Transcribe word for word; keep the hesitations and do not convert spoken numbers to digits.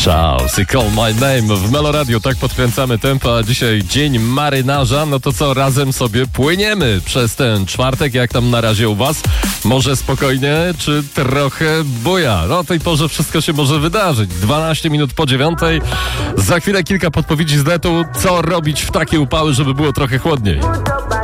Shout i Call My Name w Melo Radio. Tak podkręcamy tempo, a dzisiaj dzień marynarza. No to co, razem sobie płyniemy przez ten czwartek. Jak tam na razie u was? Może spokojnie, czy trochę buja? No o tej porze wszystko się może wydarzyć. dwanaście minut po dziewiątej. Za chwilę kilka podpowiedzi z netu. Co robić w takie upały, żeby było trochę chłodniej?